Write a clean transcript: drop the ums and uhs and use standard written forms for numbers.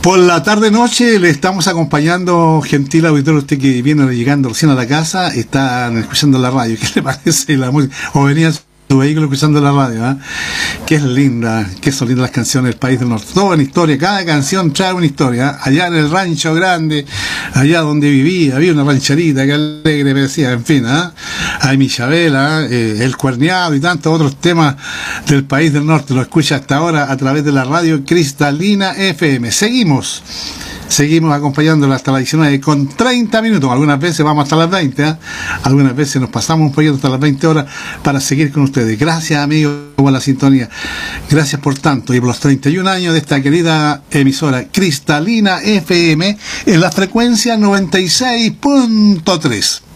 Por la tarde-noche le estamos acompañando, gentil auditorio, usted que viene llegando recién a la casa, están escuchando la radio. ¿Qué le parece la música? O venía su vehículo escuchando la radio, ¿eh? Que es linda, que son lindas las canciones del país del norte. Toda una historia, cada canción trae una historia, ¿eh? Allá en el rancho grande, allá donde vivía, había una rancherita que alegre me decía, en fin, ¿eh? Hay Michabela, El Cuerneado y tantos otros temas del país del norte. Lo escucha hasta ahora a través de la radio Cristalina FM. Seguimos acompañándolo hasta las 19 con 30 minutos. Algunas veces vamos hasta las 20, ¿eh? Algunas veces nos pasamos un poquito hasta las 20 horas para seguir con ustedes. Gracias, amigos, por la sintonía. Gracias por tanto y por los 31 años de esta querida emisora Cristalina FM en la frecuencia 96.3.